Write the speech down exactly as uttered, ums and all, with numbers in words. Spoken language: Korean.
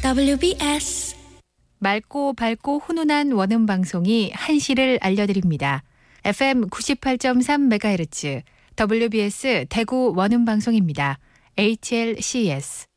더블유비에스 맑고 밝고 훈훈한 원음 방송이 한시를 알려드립니다. 에프엠 구십팔 점 삼 메가헤르츠 더블유비에스 대구 원음 방송입니다. 에이치엘씨에스